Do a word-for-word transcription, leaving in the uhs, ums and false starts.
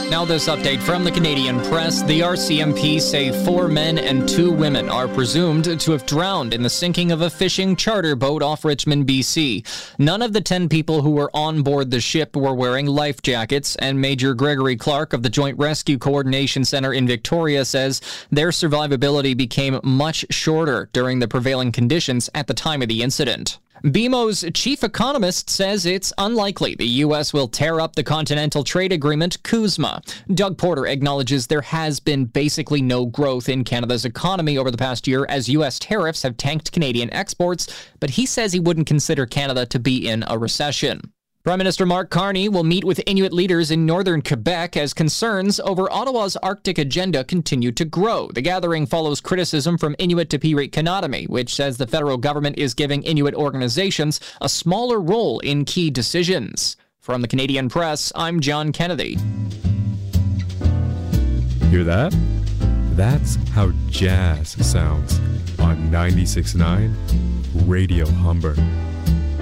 Now this update from the Canadian Press. The R C M P say four men and two women are presumed to have drowned in the sinking of a fishing charter boat off Richmond, B C. None of the ten people who were on board the ship were wearing life jackets, and Major Gregory Clark of the Joint Rescue Coordination Centre in Victoria says their survivability became much shorter during the prevailing conditions at the time of the incident. B M O's chief economist says it's unlikely the U S will tear up the Continental Trade Agreement, CUSMA. Doug Porter acknowledges there has been basically no growth in Canada's economy over the past year as U S tariffs have tanked Canadian exports, but he says he wouldn't consider Canada to be in a recession. Prime Minister Mark Carney will meet with Inuit leaders in northern Quebec as concerns over Ottawa's Arctic agenda continue to grow. The gathering follows criticism from Inuit Tapiriit Kanatami, which says the federal government is giving Inuit organizations a smaller role in key decisions. From the Canadian Press, I'm John Kennedy. Hear that? That's how jazz sounds on ninety-six point nine Radio Humber.